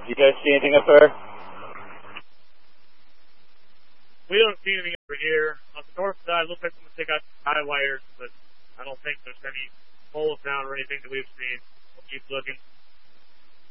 Do you guys see anything up there? We don't see anything over here. On the north side, it looks like someone took out high wires, but I don't think there's any poles down or anything that we've seen. We'll keep looking.